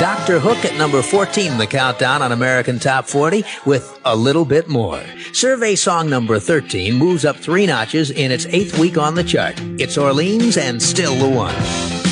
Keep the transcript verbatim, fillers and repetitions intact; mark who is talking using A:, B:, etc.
A: Doctor Hook at number fourteen in the countdown on American Top forty with A Little Bit More. Survey song number thirteen moves up three notches in its eighth week on the chart. It's Orleans and Still the One.